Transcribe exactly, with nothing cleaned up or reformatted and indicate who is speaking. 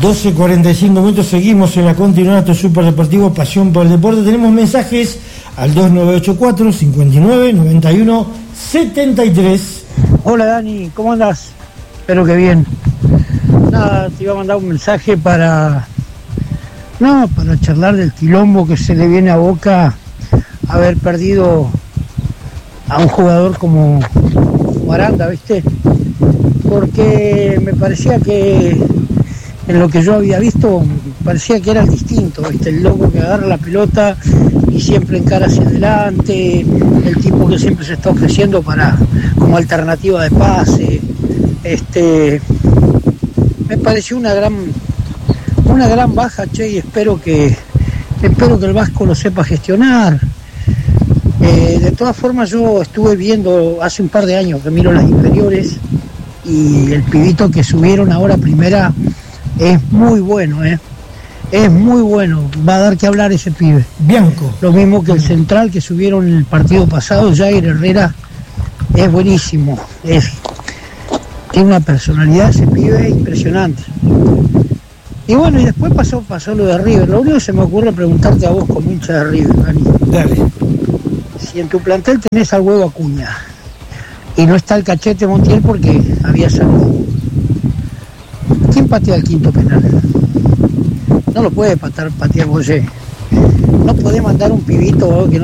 Speaker 1: doce cuarenta y cinco minutos, seguimos en la continuidad de nuestro Superdeportivo Pasión por el Deporte. Tenemos mensajes al dos nueve ocho cuatro, cinco nueve, nueve uno siete tres.
Speaker 2: Hola Dani, ¿cómo andás? Espero que bien. Nada, te iba a mandar un mensaje para... No, para charlar del quilombo que se le viene a Boca haber perdido a un jugador como Aranda, ¿viste? Porque me parecía que en lo que yo había visto, parecía que era el distinto, ¿viste? El loco que agarra la pelota y siempre encara hacia adelante, el tipo que siempre se está ofreciendo para como alternativa de pase. Este, me pareció una gran una gran baja, che, y espero que espero que el Vasco lo sepa gestionar. Eh, de todas formas, yo estuve viendo hace un par de años que miro las inferiores y el pibito que subieron ahora a primera es muy bueno, ¿eh? Es muy bueno, va a dar que hablar ese pibe.
Speaker 1: Bianco.
Speaker 2: Lo mismo que el central que subieron en el partido pasado, Jair Herrera, es buenísimo. Es, tiene una personalidad ese pibe impresionante. Y bueno, y después pasó, pasó lo de River. Lo único que se me ocurre preguntarte a vos como hincha de River, Dani.
Speaker 1: Dale.
Speaker 2: Si en tu plantel tenés al Huevo Acuña y no está el Cachete Montiel porque había salido, ¿quién patea el quinto penal? No lo puede patear, patear Boyé. No podés mandar un pibito que no